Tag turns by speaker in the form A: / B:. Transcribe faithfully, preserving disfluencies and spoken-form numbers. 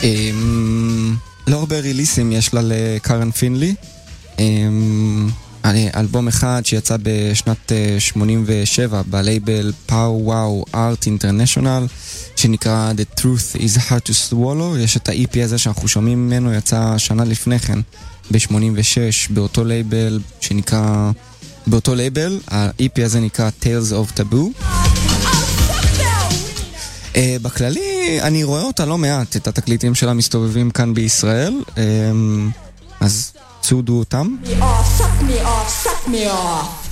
A: לא הרבה ריליסים יש לה לקארן פינלי. אלבום אחד שיצא בשנת שמונים ושבע בלייבל Pow Wow Art International שנקרא The Truth is Hard to Swallow. יש את ה-E P הזה שאנחנו שומעים ממנו, יצא שנה לפני כן ב-שמונים ושש באותו לייבל שנקרא, באותו לייבל ה-E P הזה נקרא Tales of Taboo. Uh, בכללי אני רואה אותה לא מעט, את התקליטים שלה מסתובבים כאן בישראל, um, אז צודו אותם. Suck me off, suck me off, suck me off.